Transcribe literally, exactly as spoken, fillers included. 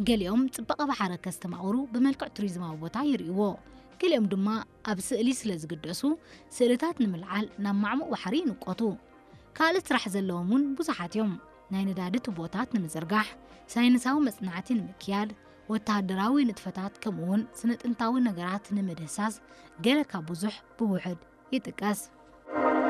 ገሊኦም ጽባቐ ባሕረ ከስተማቕሩ ብመልክዕ ቱሪዝማዊ ቦታ ይርእይዎ ገሊኦም ድማ ኣብ ስእሊ ስለ ዝግደሱ ስእልታት ንምልዓል ናብ ማዕሙቕ ባሕሪ ይንቆቱ ካልእ ስራሕ ዘለዎም እውን ብዙሓት እዮም ናይ ነዳዲ ቱቦታት ንምዝርጋሕ ሳይንሳዊ መጽናዕቲ ንምክያድ ወተሃደራዊ ንጥፈታት ከምኡውን ስነ ጥንታዊ ነገራት ንምድህሳስ ገለ ካብ ብዙሕ ብውሕድ ይጥቀስ